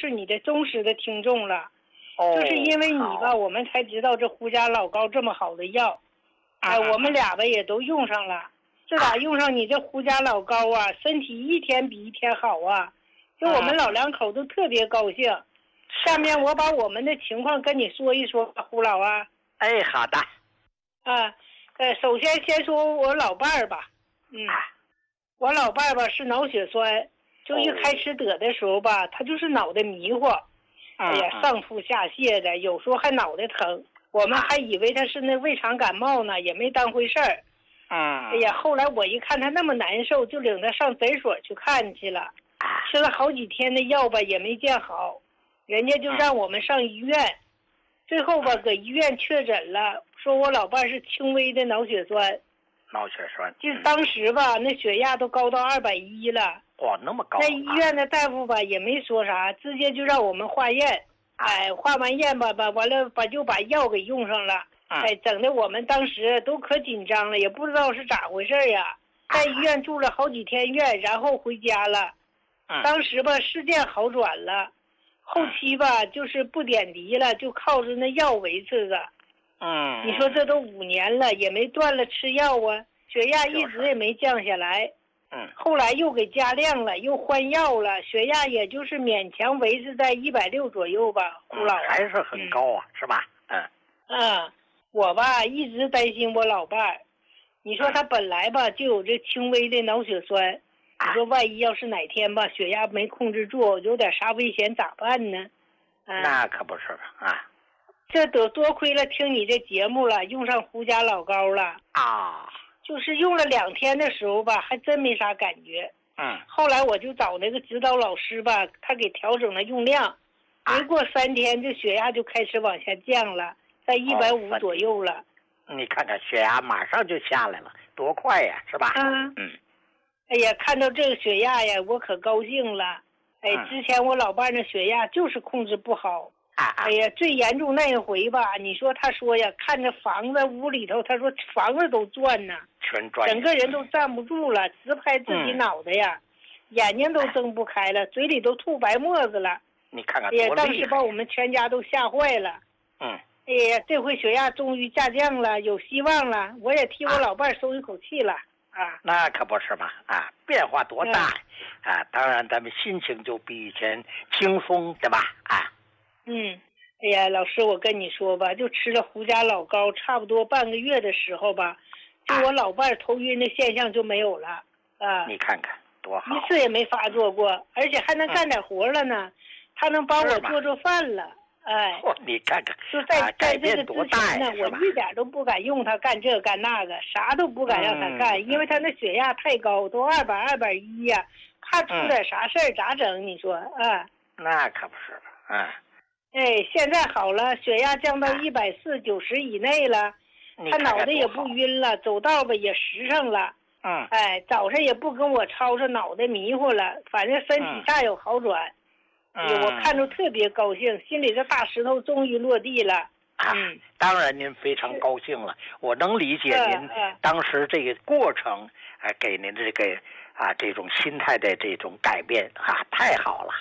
是你的忠实的听众了。 哦， 就是因为你吧，我们才知道这胡家老膏这么好的药。我们俩吧也都用上了。自打用上你这胡家老膏啊，身体一天比一天好啊。就我们老两口都特别高兴。下面我把我们的情况跟你说一说，胡老啊。 哎，好的。 首先说我老伴儿吧。我老伴儿吧是脑血栓，就一开始得的时候吧，他就是脑袋迷糊。哎呀，上吐下泻的，有时候还脑袋疼。我们还以为他是那胃肠感冒呢，也没当回事儿。哎呀，后来我一看他那么难受，就领他上诊所去看去了。吃了好几天的药吧，也没见好，人家就让我们上医院。最后吧，搁医院确诊了，说我老伴是轻微的脑血栓。 脑血栓。 就当时吧，那血压都高到210了。 哇，那么高！ 那医院的大夫吧也没说啥，直接就让我们化验。化完验吧，完了就把药给用上了。整的我们当时都可紧张了，也不知道是咋回事呀。在医院住了好几天院，然后回家了。当时吧事件好转了，后期吧就是不点滴了，就靠着那药维持着。你说这都5年了，也没断了吃药啊，血压一直也没降下来。后来又给加量了，又换药了，血压也就是勉强维持在160左右吧。胡老还是很高啊，是吧？ 我吧一直担心我老伴儿。你说他本来吧就有这轻微的脑血栓，你说万一要是哪天吧血压没控制住，有点啥危险咋办呢？ 那可不是吧？ 这都多亏了听你这节目了，用上胡家老膏了。就是用了2天的时候吧，还真没啥感觉。后来我就找那个指导老师吧，他给调整了用量。没过3天，这血压就开始往下降了，在150左右了。 你看看血压马上就下来了，多快呀，是吧？ 哎呀，看到这个血压呀，我可高兴了。之前我老伴那血压就是控制不好。哎呀，最严重那一回吧，你说他说呀，看着房子屋里头，他说房子都转呢， 全转， 整个人都站不住了，直拍自己脑袋呀，眼睛都睁不开了，嘴里都吐白沫子了。 你看看多厉害！ 当时把我们全家都吓坏了。哎呀，这回血压终于下降了，有希望了，我也替我老伴松一口气了。 那可不是嘛！变化多大当然咱们心情就比以前轻松，对吧？ 哎呀，老师，我跟你说吧，就吃了胡家老膏，差不多半个月的时候吧，就我老伴头晕的现象就没有了。 你看看多好， 一次也没发作过，而且还能干点活了呢。他能帮我做饭了。 你看看， 就在这个之前呢，我一点都不敢用他干这干那个，啥都不敢让他干，因为他那血压太高，都200、210呀，怕出点啥事儿咋整？你说那可不是吧？ 现在好了，血压降到140、90以内了，他脑袋也不晕了，走道吧也实诚了。早上也不跟我吵吵脑袋迷糊了，反正身体大有好转。我看着特别高兴，心里这大石头终于落地了。 当然您非常高兴了，我能理解您当时这个过程，给您这个这种心态的这种改变太好了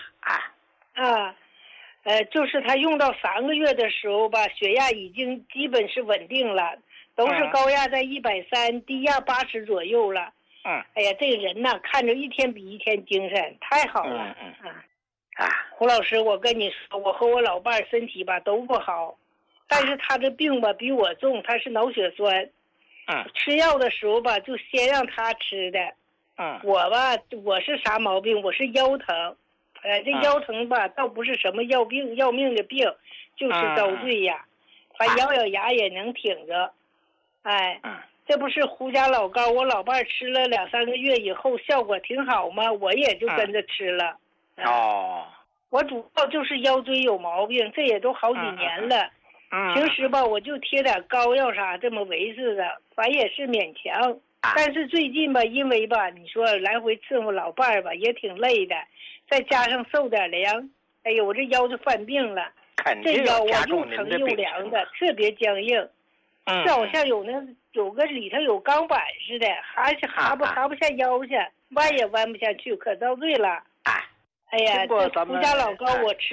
就是他用到3个月的时候吧，血压已经基本是稳定了，都是高压在130，低压80左右了。哎呀，这个人呐，看着一天比一天精神，太好了。胡老师，我跟你说，我和我老伴身体吧都不好，但是他这病吧比我重，他是脑血栓。吃药的时候吧，就先让他吃的。我吧，我是啥毛病？我是腰疼。这腰疼吧，倒不是什么要命的病，就是遭罪呀。反正咬牙也能挺着。这不是胡家老膏，我老伴吃了2、3个月以后，效果挺好嘛，我也就跟着吃了。我主要就是腰椎有毛病，这也都好几年了。平时吧，我就贴点膏药啥这么维持着，反正也是勉强。但是最近吧，因为吧，你说来回伺候老伴儿吧，也挺累的，再加上受点凉，哎呦，我这腰就犯病了。这腰啊又疼又凉的，特别僵硬，就好像有个里头有钢板似的，哈不下腰去，弯也弯不下去，可遭罪了。哎呀，这胡家老膏我吃